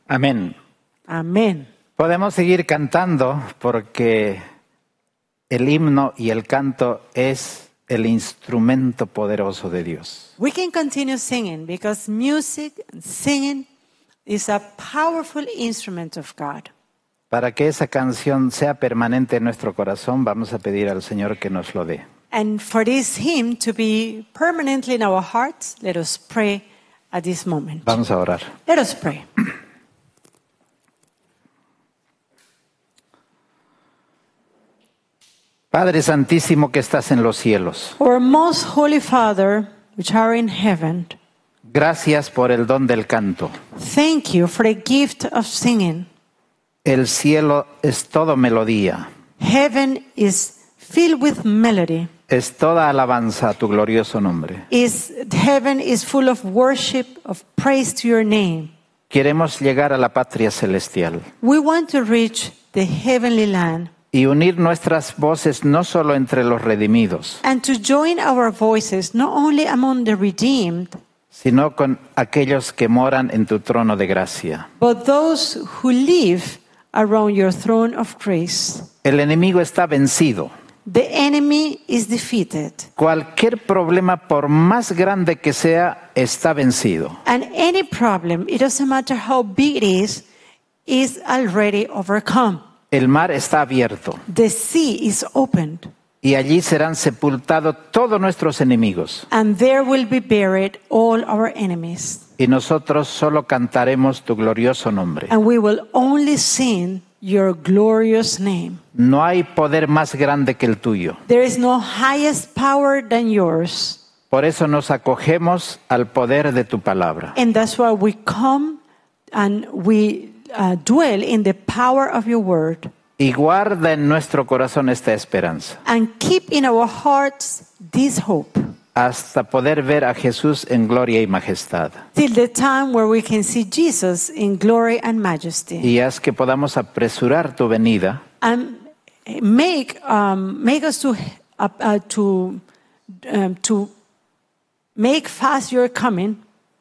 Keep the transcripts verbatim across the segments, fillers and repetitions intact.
Amén. Amen. Podemos seguir cantando porque el himno y el canto es el instrumento poderoso de Dios. We can continue singing because music and singing is a powerful instrument of God. Para que esa canción sea permanente en nuestro corazón, vamos a pedir al Señor que nos lo dé. And for this hymn to be permanently in our hearts, let us pray at this moment. Vamos a orar. Let us pray. Padre Santísimo que estás en los cielos, Our most holy Father, which are in heaven, gracias por el don del canto. thank you for the gift of singing. El cielo es todo melodía, Heaven is filled with melody. es toda alabanza a tu glorioso nombre. Is heaven is full of worship, of praise to your name. Queremos llegar a la patria celestial We want to reach the heavenly land y unir nuestras voces no solo entre los redimidos, and to join our voices not only among the redeemed, sino con aquellos que moran en tu trono de gracia. but those who live around your throne of grace. El enemigo está vencido. The enemy is defeated, Cualquier problema, por más grande que sea, está vencido. and any problem, it doesn't matter how big it is, is already overcome. El mar está abierto The sea is opened, y allí serán sepultados todos nuestros enemigos. and there will be buried all our enemies. Y nosotros solo cantaremos tu glorioso nombre. And we will only sing your glorious name. No hay poder más grande que el tuyo. There is no highest power than yours. Por eso nos acogemos al poder de tu palabra. And that's why we come and we uh, dwell in the power of your word. Y guarda en nuestro corazón esta esperanza, And keep in our hearts this hope. hasta poder ver a Jesús en gloria y majestad. Till the time where we can see Jesus in glory and majesty. Y haz que podamos apresurar tu venida And make, um, make us to, uh, uh, to, um, to make fast your coming.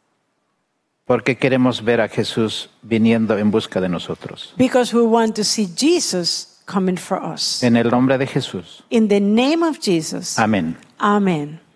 porque queremos ver a Jesús viniendo en busca de nosotros. Because we want to see Jesus coming for us. En el nombre de Jesús. In the name of Jesus. Amén. Amen.